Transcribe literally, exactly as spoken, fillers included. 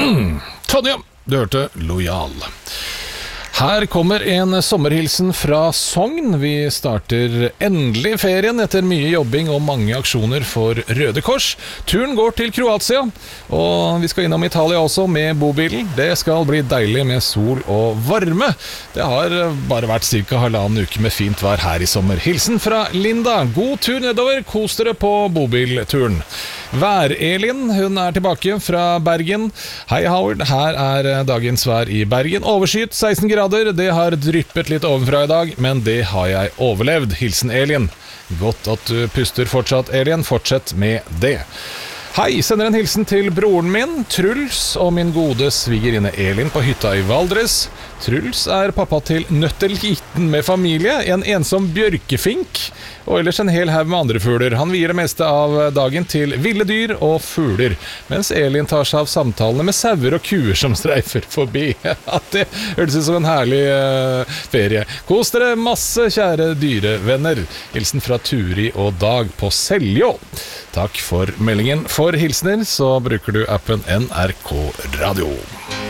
Tonja, du hørte Lojal. Her kommer en sommerhilsen fra Sogn. Vi starter endelig ferien etter mye jobbing og mange aksjoner for Røde Kors. Turen går til Kroatia, og vi skal innom Italia også med bobilen. Det skal bli deilig med sol og varme. Det har bare vært cirka halvannen uke med fint vær her i sommer. Hilsen fra Linda. God tur nedover, kos dere på bobilturen. Vær-Elin, hun er tilbake fra Bergen. Hei Howard, her er dagens vær i Bergen. Overskyet, seksten grader, det har dryppet litt ovenfra i dag, men det har jeg overlevd. Hilsen Elin. Godt at du puster fortsatt, Elin. Fortsett med det. Hei, sender en hilsen til broren min, Truls, og min gode svigerinne Elin på hytta i Valdres. Truls er pappa til Nøtteliten med familie, en ensom bjørkefink, og ellers en hel haug med andre fugler. Han vier det meste av dagen til ville dyr og fugler, mens Elin tar seg av samtalene med sauer og kuer som streifer forbi. At det hørtes ut som en herlig uh, ferie. Kos dere masse, kjære dyrevenner. Hilsen fra Turi og Dag på Seljå. Takk for meldingen. For hilsener så bruker du appen N R K Radio.